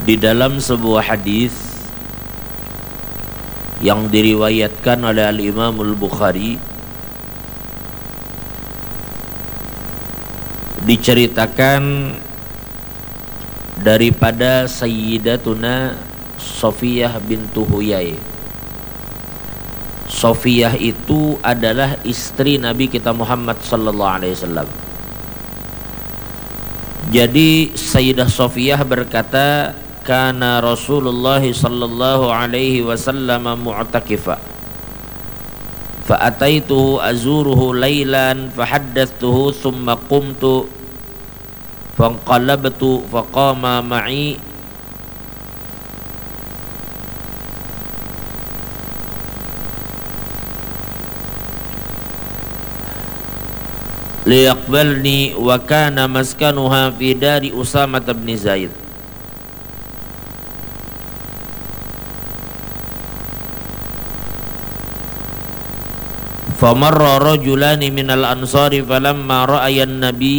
Di dalam sebuah hadis yang diriwayatkan oleh Al-Imam Al-Bukhari, diceritakan daripada Sayyidatuna Safiyah bintu Huyai. Safiyah itu adalah istri Nabi kita Muhammad sallallahu alaihi wasallam. Jadi Sayyidah Safiyah berkata, kana Rasulullah sallallahu alaihi wasallam mu'takifa fa ataituhu azuruhu lailan fa haddathtuhu thumma qumtu fanqalabtu faqama ma'i liyaqbalni wa kana maskanuha fi dari Usamah bin Zaid. Famarra rajulani minal ansari falamma ra'ayan nabi